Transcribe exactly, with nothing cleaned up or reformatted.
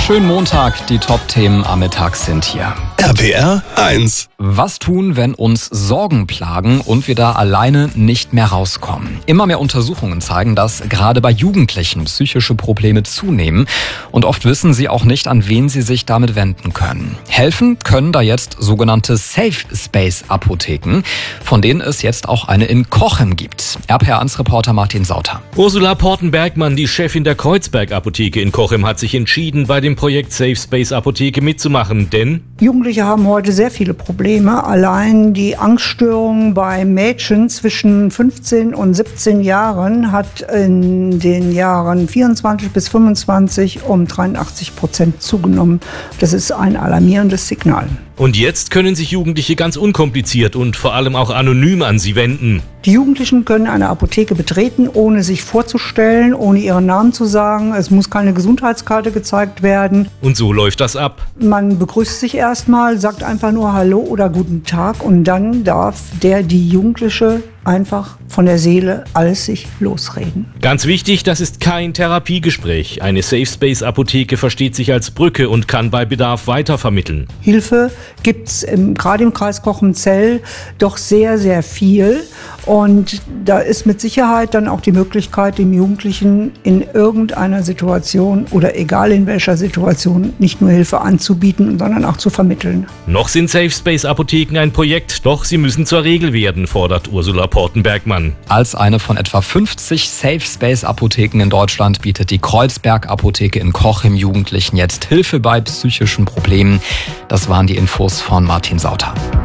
Schönen Montag, die Top-Themen am Mittag sind hier. R P R eins. Was tun, wenn uns Sorgen plagen und wir da alleine nicht mehr rauskommen? Immer mehr Untersuchungen zeigen, dass gerade bei Jugendlichen psychische Probleme zunehmen und oft wissen sie auch nicht, an wen sie sich damit wenden können. Helfen können da jetzt sogenannte Safe Space Apotheken, von denen es jetzt auch eine in Cochem gibt. R P R eins Reporter Martin Sauter. Ursula Portenbergmann, die Chefin der Kreuzberg Apotheke in Cochem, hat sich entschieden, bei dem Projekt Safe Space Apotheke mitzumachen, denn Jugendliche haben heute sehr viele Probleme. Allein die Angststörung bei Mädchen zwischen fünfzehn und siebzehn Jahren hat in den Jahren vierundzwanzig bis fünfundzwanzig um dreiundachtzig Prozent zugenommen. Das ist ein alarmierendes Signal. Und jetzt können sich Jugendliche ganz unkompliziert und vor allem auch anonym an sie wenden. Die Jugendlichen können eine Apotheke betreten, ohne sich vorzustellen, ohne ihren Namen zu sagen. Es muss keine Gesundheitskarte gezeigt werden. Und so läuft das ab. Man begrüßt sich erstmal, sagt einfach nur Hallo oder Guten Tag und dann darf der, die Jugendliche einfach von der Seele alles sich losreden. Ganz wichtig, das ist kein Therapiegespräch. Eine Safe Space Apotheke versteht sich als Brücke und kann bei Bedarf weitervermitteln. Hilfe gibt es gerade im Kreis Cochem-Zell doch sehr, sehr viel. Und da ist mit Sicherheit dann auch die Möglichkeit, dem Jugendlichen in irgendeiner Situation oder egal in welcher Situation nicht nur Hilfe anzubieten, sondern auch zu vermitteln. Noch sind Safe Space Apotheken ein Projekt, doch sie müssen zur Regel werden, fordert Ursula Portenbergmann. Als eine von etwa fünfzig Safe Space Apotheken in Deutschland bietet die Kreuzberg Apotheke in Cochem Jugendlichen jetzt Hilfe bei psychischen Problemen. Das waren die Infos von Martin Sauter.